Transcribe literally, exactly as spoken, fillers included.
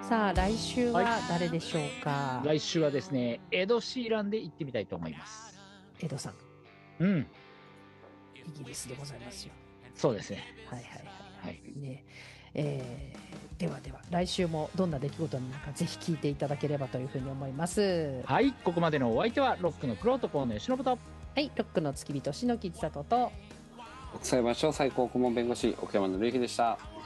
さあ来週はは誰でしょうか。 来週はですね、エド・シーランで行ってみたいと思います。 エドさん、 うん。 イギリスでございますよ。 そうですね。 はいはいはいははいい。ね、えー、ではでは来週もどんな出来事になるかぜひ聞いていただければというふうに思います。 はい、ここまでのお相手はロックのクロート河野由伸と。 はい、ロックの付き人篠木千里と。 国際場所最高顧問弁護士奥山紀之でした。